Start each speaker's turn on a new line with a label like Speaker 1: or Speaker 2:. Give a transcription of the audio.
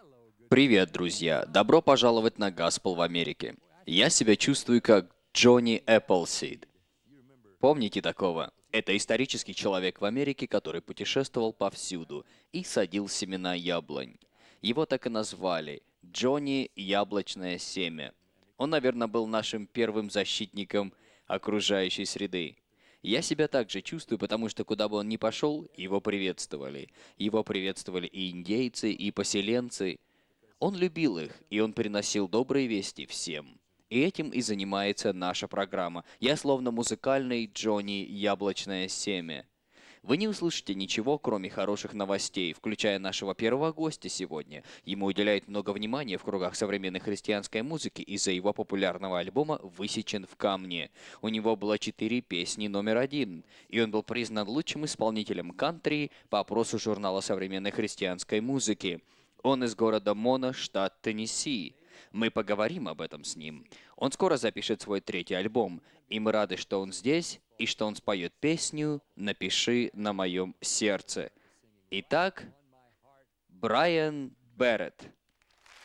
Speaker 1: Привет, друзья! Добро пожаловать на Gospel в Америке. Я себя чувствую как Джонни Эпплсид. Помните такого? Это исторический человек в Америке, который путешествовал повсюду и садил семена яблонь. Его так и назвали — Джонни Яблочное семя. Он, наверное, был нашим первым защитником окружающей среды. Я себя также чувствую, потому что куда бы он ни пошел, его приветствовали. Его приветствовали и индейцы, и поселенцы. Он любил их, и он приносил добрые вести всем. И этим и занимается наша программа. Я словно музыкальный Джонни Яблочное семя. Вы не услышите ничего, кроме хороших новостей, включая нашего первого гостя сегодня. Ему уделяют много внимания в кругах современной христианской музыки из-за его популярного альбома «Высечен в камне». У него было 4 песни номер один, и он был признан лучшим исполнителем кантри по опросу журнала современной христианской музыки. Он из города Мона, штат Теннесси. Мы поговорим об этом с ним. Он скоро запишет свой третий альбом, и мы рады, что он здесь, и что он споет песню «Напиши на моем сердце». Итак, Брайан Берретт.